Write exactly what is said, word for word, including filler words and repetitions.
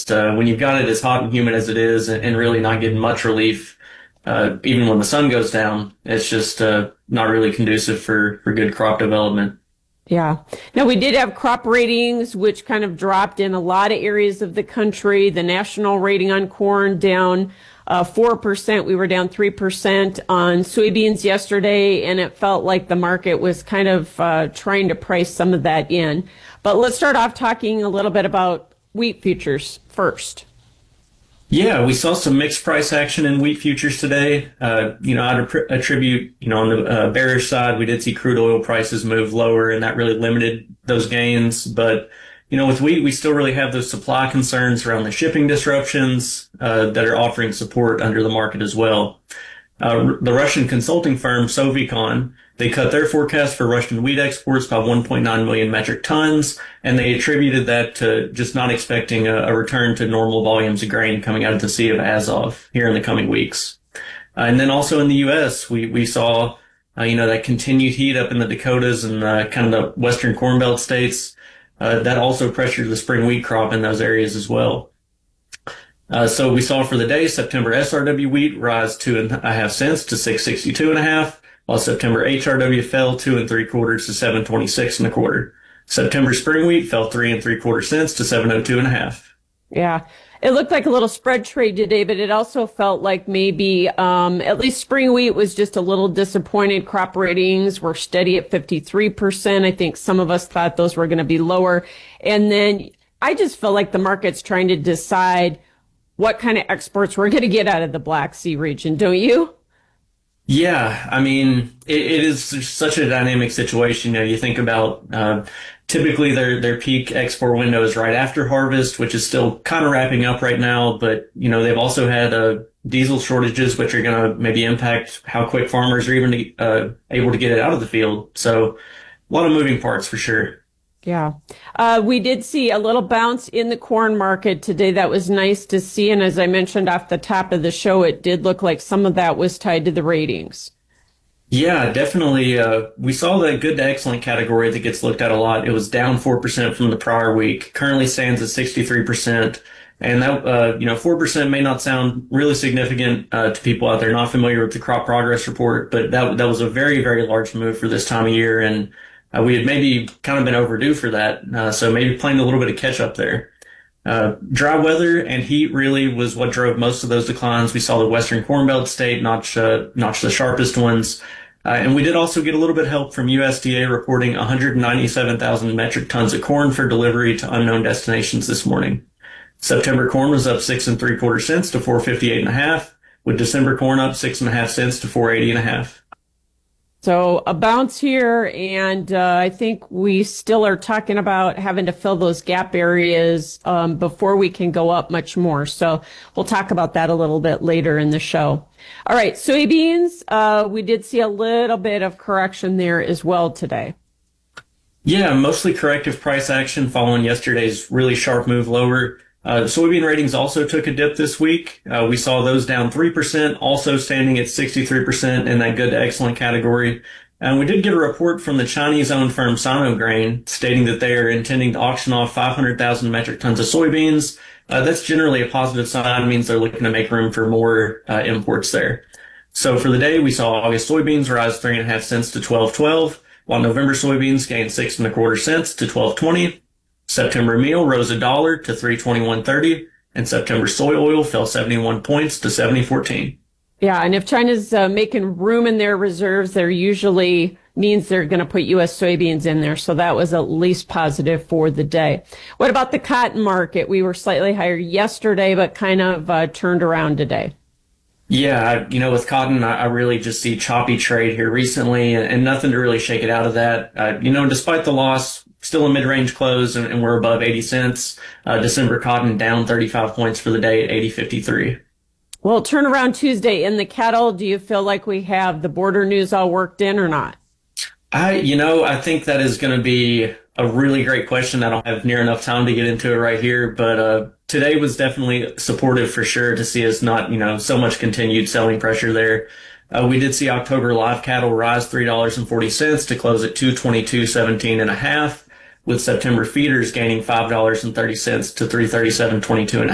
just uh, when you've got it as hot and humid as it is and, and really not getting much relief, uh, even when the sun goes down, it's just uh, not really conducive for, for good crop development. Yeah. Now, we did have crop ratings, which kind of dropped in a lot of areas of the country. The national rating on corn down uh, four percent. We were down three percent on soybeans yesterday, and it felt like the market was kind of uh, trying to price some of that in. But let's start off talking a little bit about wheat futures first. Yeah, we saw some mixed price action in wheat futures today. Uh, you know, I'd attribute, you know, on the uh, bearish side, we did see crude oil prices move lower, and that really limited those gains. But, you know, with wheat, we still really have those supply concerns around the shipping disruptions uh, that are offering support under the market as well. Uh, the Russian consulting firm Sovicon, they cut their forecast for Russian wheat exports by one point nine million metric tons, and they attributed that to just not expecting a, a return to normal volumes of grain coming out of the Sea of Azov here in the coming weeks. Uh, and then also in the U S, we, we saw, uh, you know, that continued heat up in the Dakotas and uh, kind of the western Corn Belt states. Uh, that also pressured the spring wheat crop in those areas as well. Uh, so we saw for the day, September S R W wheat rise two and a half cents to six sixty-two and a half, while September H R W fell two and three quarters to seven twenty-six and a quarter. September spring wheat fell three and three quarter cents to seven oh two and a half. Yeah, it looked like a little spread trade today, but it also felt like maybe um, at least spring wheat was just a little disappointed. Crop ratings were steady at fifty-three percent. I think some of us thought those were going to be lower. And then I just feel like the market's trying to decide what kind of exports we're going to get out of the Black Sea region, don't you? Yeah, I mean, it, it is such a dynamic situation. You know, you think about uh, typically their their peak export window is right after harvest, which is still kind of wrapping up right now. But you know, they've also had uh, diesel shortages, which are going to maybe impact how quick farmers are even uh, able to get it out of the field. So, a lot of moving parts for sure. Yeah. Uh, we did see a little bounce in the corn market today. That was nice to see. And as I mentioned off the top of the show, it did look like some of that was tied to the ratings. Yeah, definitely. Uh, we saw the good to excellent category that gets looked at a lot. It was down four percent from the prior week, currently stands at sixty-three percent. And that, uh, you know, four percent may not sound really significant uh, to people out there not familiar with the crop progress report, but that, that was a very, very large move for this time of year. And Uh, we had maybe kind of been overdue for that, uh, so maybe playing a little bit of catch up there. Uh, dry weather and heat really was what drove most of those declines. We saw the Western Corn Belt state notch, uh, notch the sharpest ones. Uh, and we did also get a little bit of help from U S D A reporting one hundred ninety-seven thousand metric tons of corn for delivery to unknown destinations this morning. September corn was up six and three quarter cents to four fifty-eight and a half, with December corn up six and a half cents to four eighty and a half. So a bounce here, and uh, I think we still are talking about having to fill those gap areas um, before we can go up much more. So we'll talk about that a little bit later in the show. All right, soybeans, uh, we did see a little bit of correction there as well today. Yeah, mostly corrective price action following yesterday's really sharp move lower. Uh, soybean ratings also took a dip this week. Uh, we saw those down three percent, also standing at sixty-three percent in that good to excellent category. And we did get a report from the Chinese-owned firm Sinograin stating that they are intending to auction off five hundred thousand metric tons of soybeans. Uh, that's generally a positive sign. It means they're looking to make room for more uh, imports there. So for the day, we saw August soybeans rise three and a half cents to twelve twelve, while November soybeans gained six and a quarter cents to twelve twenty. September meal rose a dollar to three twenty-one thirty, and September soy oil fell seventy-one points to seventy fourteen. Yeah, and if China's uh, making room in their reserves, there usually means they're going to put U S soybeans in there. So that was at least positive for the day. What about the cotton market? We were slightly higher yesterday, but kind of uh, turned around today. Yeah, you know, with cotton, I really just see choppy trade here recently and nothing to really shake it out of that. Uh, you know, despite the loss, still a mid-range close, and, and we're above eighty cents. Uh, December cotton down thirty-five points for the day at eighty fifty-three. Well, turnaround Tuesday in the cattle. Do you feel like we have the border news all worked in or not? I, you know, I think that is going to be a really great question. I don't have near enough time to get into it right here, but uh, today was definitely supportive for sure to see us not, you know, so much continued selling pressure there. Uh, we did see October live cattle rise three dollars and forty cents to close at two twenty-two seventeen and a half, with September feeders gaining five dollars and thirty cents to three thirty-seven twenty-two and a half.